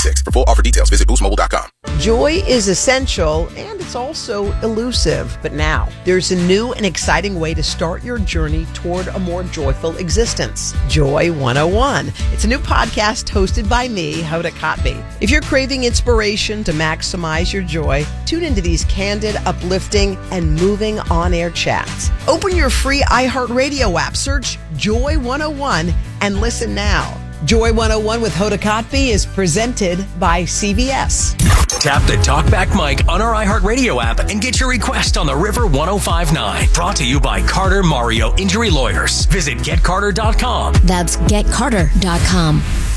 2026. For full offer details, visit boostmobile.com. Joy is essential and it's also elusive. But now there's a new and exciting way to start your journey toward a more joyful existence. Joy 101. It's a new podcast hosted by me, Hoda Kotb. If you're craving inspiration to maximize your joy, tune into these candid, uplifting, and moving on-air chats. Open your free iHeartRadio app, search Joy 101, and listen now. Joy 101 with Hoda Kotb is presented by CVS. Tap the TalkBack mic on our iHeartRadio app and get your request on the River 105.9. Brought to you by Carter Mario Injury Lawyers. Visit getcarter.com. That's getcarter.com.